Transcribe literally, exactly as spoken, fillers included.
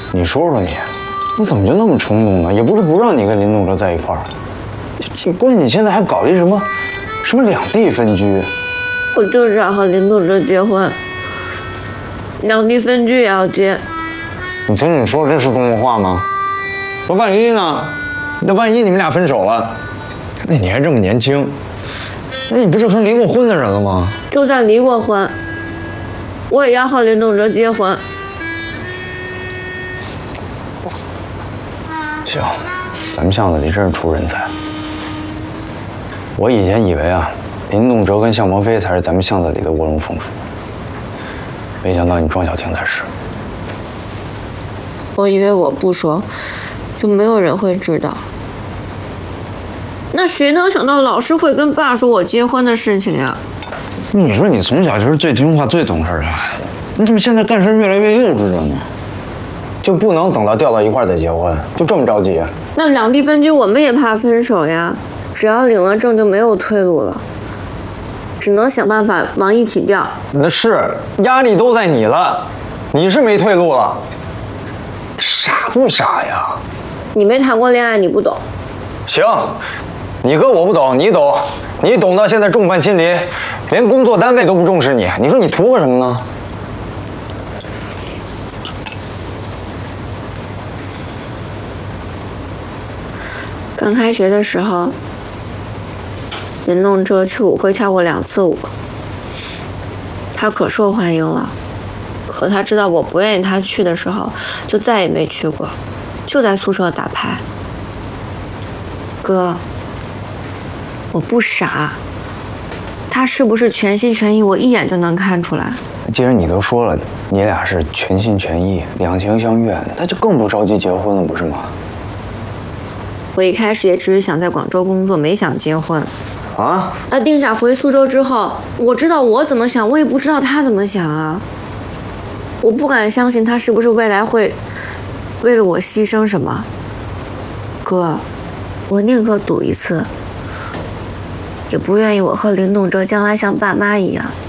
你说说你，你怎么就那么冲动呢？也不是不让你跟林东哲在一块儿，这关键你现在还搞一什么什么两地分居。 我就是要和林东哲结婚，两地分居也要结。 你听你说这是中国话吗？那万一呢？那万一你们俩分手了，那你还这么年轻，那你不就成离过婚的人了吗？ 就算离过婚，我也要和林东哲结婚。 行，咱们巷子里真是出人才。我以前以为啊，林东哲跟向魔飞才是咱们巷子里的卧龙凤雏，没想到你庄小婷才是。 我以为我不说，就没有人会知道。那谁能想到老师会跟爸说我结婚的事情呀？ 你说你从小就是最听话、最懂事的，你怎么现在干事越来越幼稚了呢？就不能等到调到一块儿再结婚，就这么着急？ 那两地分居，我们也怕分手呀。只要领了证，就没有退路了，只能想办法往一起调。 那是压力都在你了，你是没退路了。傻不傻呀？ 你没谈过恋爱，你不懂。 行，你哥我不懂，你懂。你懂到现在众叛亲离，连工作单位都不重视你，你说你图个什么呢？ 刚开学的时候，林东哲去舞会跳过两次舞，他可受欢迎了。可他知道我不愿意他去的时候，就再也没去过，就在宿舍打牌。哥，我不傻，他是不是全心全意，我一眼就能看出来。 既然你都说了，你俩是全心全意、两情相悦，那就更不着急结婚了，不是吗？ 我一开始也只是想在广州工作，没想结婚。 啊？ 那定下回苏州之后，我知道我怎么想，我也不知道他怎么想啊。我不敢相信他是不是未来会为了我牺牲什么。哥，我宁可赌一次，也不愿意我和林东哲将来像爸妈一样